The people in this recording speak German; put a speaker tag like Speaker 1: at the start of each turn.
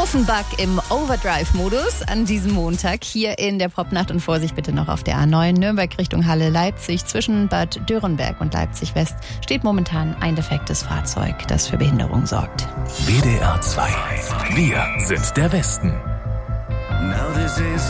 Speaker 1: Offenbach im Overdrive-Modus an diesem Montag hier in der Popnacht und Vorsicht bitte noch auf der A9 Nürnberg Richtung Halle Leipzig. Zwischen Bad Dürrenberg und Leipzig West steht momentan ein defektes Fahrzeug, das für Behinderung sorgt.
Speaker 2: WDR 2. Wir sind der Westen.